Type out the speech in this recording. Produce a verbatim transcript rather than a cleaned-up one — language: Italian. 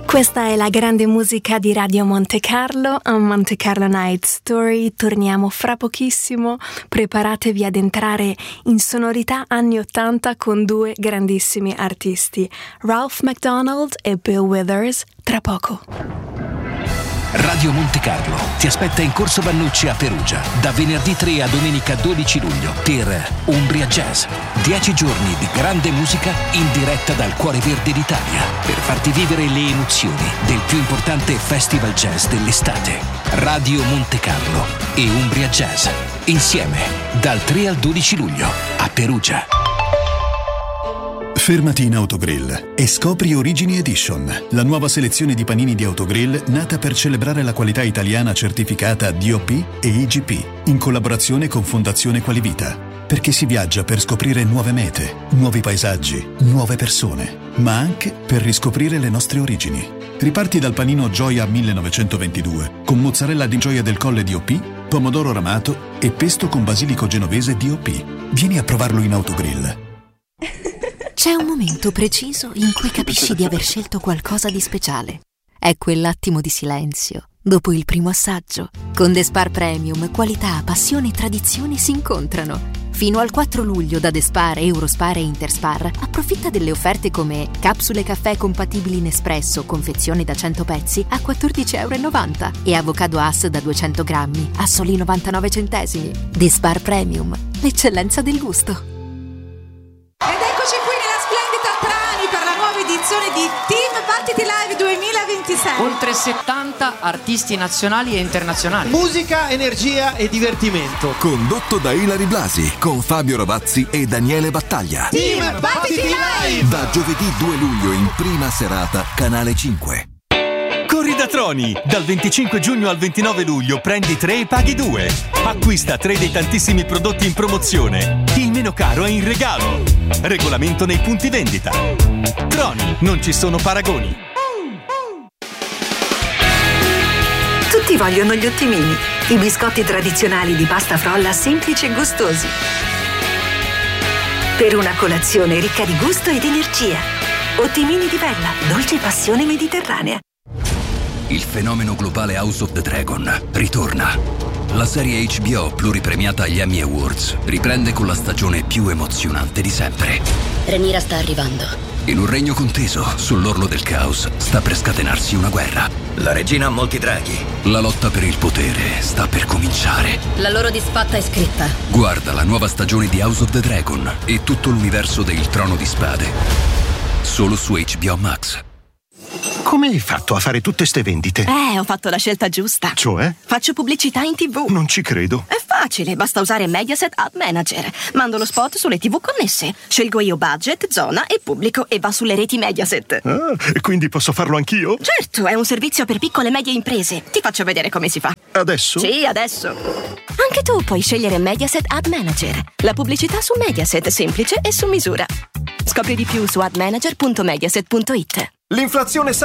Questa è la grande musica di Radio Monte Carlo, a Monte Carlo Night Story. Torniamo fra pochissimo, preparatevi ad entrare in sonorità anni ottanta con due grandissimi artisti, Ralph McDonald e Bill Withers, tra poco. Radio Monte Carlo ti aspetta in Corso Vannucci a Perugia da venerdì tre a domenica dodici luglio per Umbria Jazz. Dieci giorni di grande musica in diretta dal cuore verde d'Italia per farti vivere le emozioni del più importante festival jazz dell'estate. Radio Monte Carlo e Umbria Jazz insieme dal tre al dodici luglio a Perugia. Fermati in Autogrill e scopri Origini Edition, la nuova selezione di panini di Autogrill nata per celebrare la qualità italiana certificata D O P e I G P, in collaborazione con Fondazione Qualivita. Perché si viaggia per scoprire nuove mete, nuovi paesaggi, nuove persone, ma anche per riscoprire le nostre origini. Riparti dal panino Gioia millenovecentoventidue, con mozzarella di Gioia del Colle D O P, pomodoro ramato e pesto con basilico genovese D O P. Vieni a provarlo in Autogrill. C'è un momento preciso in cui capisci di aver scelto qualcosa di speciale. È quell'attimo di silenzio, dopo il primo assaggio. Con The Spar Premium, qualità, passione e tradizione si incontrano. Fino al quattro luglio da The Spar, Eurospar e Interspar approfitta delle offerte come capsule caffè compatibili Nespresso, confezione da cento pezzi a quattordici e novanta euro e avocado Hass da duecento grammi a soli novantanove centesimi. The Spar Premium, l'eccellenza del gusto. Edizione di Team Battiti Live duemilaventisei. Oltre settanta artisti nazionali e internazionali. Musica, energia e divertimento. Condotto da Ilari Blasi con Fabio Rovazzi e Daniele Battaglia. Team Battiti Live. Da giovedì due luglio in prima serata, Canale cinque. Corri da Troni! Dal venticinque giugno al ventinove luglio prendi tre e paghi due. Acquista tre dei tantissimi prodotti in promozione. Il meno caro è in regalo. Regolamento nei punti vendita. Troni, non ci sono paragoni. Tutti vogliono gli ottimini, i biscotti tradizionali di pasta frolla semplici e gustosi. Per una colazione ricca di gusto ed energia. Ottimini di Bella, dolce passione mediterranea. Il fenomeno globale House of the Dragon ritorna. La serie H B O pluripremiata agli Emmy Awards riprende con la stagione più emozionante di sempre. Rhaenyra sta arrivando. In un regno conteso, sull'orlo del caos, sta per scatenarsi una guerra. La regina ha molti draghi. La lotta per il potere sta per cominciare. La loro disfatta è scritta. Guarda la nuova stagione di House of the Dragon e tutto l'universo del Trono di Spade. Solo su H B O Max. Come hai fatto a fare tutte ste vendite? Eh, ho fatto la scelta giusta. Cioè? Faccio pubblicità in tivù. Non ci credo. È facile, basta usare Mediaset Ad Manager. Mando lo spot sulle tivù connesse. Scelgo io budget, zona e pubblico e va sulle reti Mediaset. Ah, e quindi posso farlo anch'io? Certo, è un servizio per piccole e medie imprese. Ti faccio vedere come si fa. Adesso? Sì, adesso. Anche tu puoi scegliere Mediaset Ad Manager. La pubblicità su Mediaset, semplice e su misura. Scopri di più su admanager punto mediaset punto it. L'inflazione